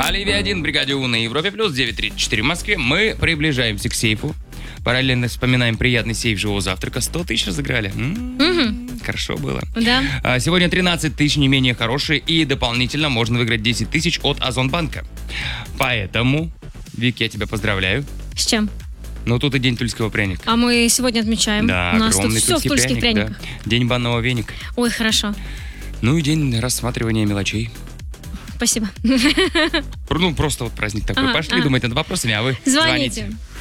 Оливия 1, бригаде У на Европе плюс 9:34 в Москве. Мы приближаемся к сейфу. Параллельно вспоминаем приятный сейф живого завтрака. 100 тысяч разыграли. Хорошо было. Да. Сегодня 13 тысяч, не менее хорошие. И дополнительно можно выиграть 10 тысяч от Озонбанка. Поэтому, Вик, я тебя поздравляю. С чем? Ну, тут и день тульского пряника. А мы сегодня отмечаем. Да, У нас тут огромный все в тульских пряник, пряниках. да. День банного веника. Ой, хорошо. Ну и день рассматривания мелочей. Спасибо. Ну, просто вот праздник такой. Ага, Пошли ага. думать над вопросами, а вы Звоните.